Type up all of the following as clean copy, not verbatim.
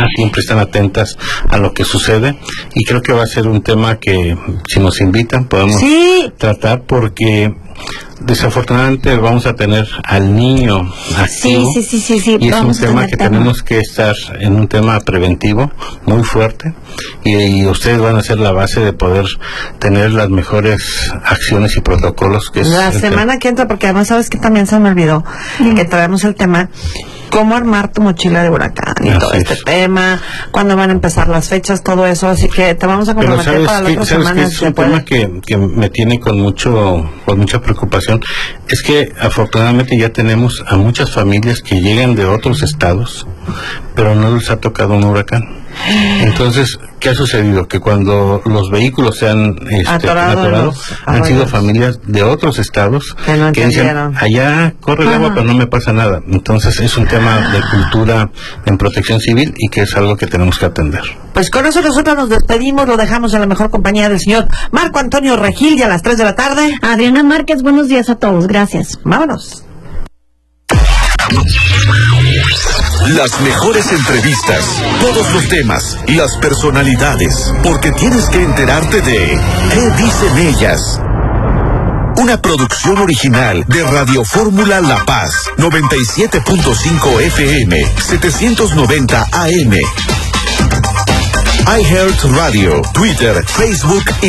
siempre están atentas a lo que sucede, y creo que va a ser un tema que, si nos invitan, podemos tratar, porque desafortunadamente vamos a tener al niño activo. Sí. Y es un tema que tenemos que estar en un tema preventivo muy fuerte, y ustedes van a ser la base de poder tener las mejores acciones y protocolos que la semana que entra, porque además sabes que también se me olvidó que traemos el tema cómo armar tu mochila de huracán y todo este tema, cuándo van a empezar las fechas, todo eso, así que te vamos a comprometer para las otras semanas. Es un tema que me tiene con mucha preocupación. Es que afortunadamente ya tenemos a muchas familias que llegan de otros estados, pero no les ha tocado un huracán. Entonces, ¿qué ha sucedido? Que cuando los vehículos se han atorado, han sido familias de otros estados que dicen, allá corre el agua, pero no me pasa nada. Entonces, es un tema de cultura en protección civil, y que es algo que tenemos que atender. Pues con eso nosotros nos despedimos, lo dejamos en la mejor compañía del señor Marco Antonio Regil, ya a las 3 de la tarde. Adriana Márquez, buenos días a todos, gracias. Vámonos. Las mejores entrevistas, todos los temas, las personalidades, porque tienes que enterarte de ¿qué dicen ellas? Una producción original de Radio Fórmula La Paz, 97.5 FM, 790 AM. iHeartRadio, Twitter, Facebook y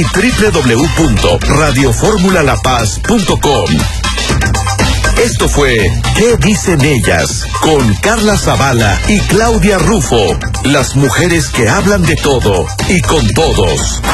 www.radioformulalapaz.com. Esto fue ¿Qué dicen ellas? Con Carla Zavala y Claudia Rufo, las mujeres que hablan de todo y con todos.